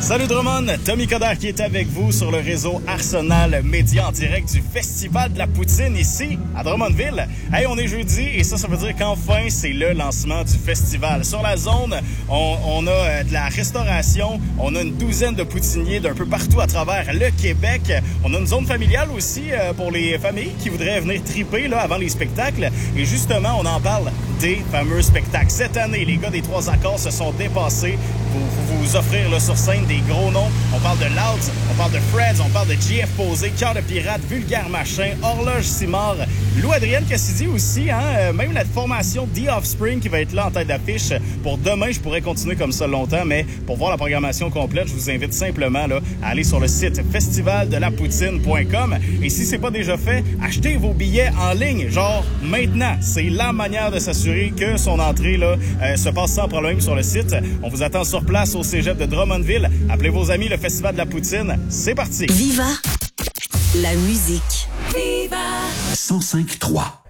Salut Drummond, Tommy Coderre qui est avec vous sur le réseau Arsenal Média en direct du Festival de la Poutine ici à Drummondville. Hey, on est jeudi et ça veut dire qu'enfin c'est le lancement du festival. Sur la zone, on a de la restauration, on a une douzaine de poutiniers d'un peu partout à travers le Québec. On a une zone familiale aussi pour les familles qui voudraient venir triper là, avant les spectacles. Et justement, on en parle des fameux spectacles. Cette année, les gars des Trois Accords se sont dépassés pour vous offrir là, sur scène des gros noms. On parle de Louds, on parle de Freds, on parle de JF Posé, Cœur de Pirate, Vulgaire Machin, Horloge Simard, Lou-Adrienne Cassidy aussi, hein? Même la formation The Offspring qui va être là en tête d'affiche. Pour demain, je pourrais continuer comme ça longtemps, mais pour voir la programmation complète, je vous invite simplement là, à aller sur le site festivaldelappoutine.com. Et si c'est pas déjà fait, achetez vos billets en ligne, genre maintenant. C'est la manière de s'assurer que son entrée là, se passe sans problème sur le site. On vous attend sur place au cégep de Drummondville. Appelez vos amis, le Festival de la Poutine. C'est parti. Viva la musique. Viva 105.3